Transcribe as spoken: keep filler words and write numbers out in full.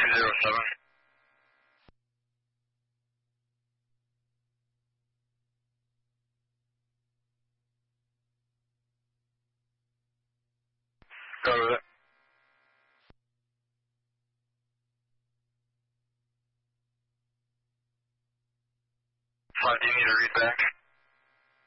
two zero seven. Go with it. five, do you need a read back?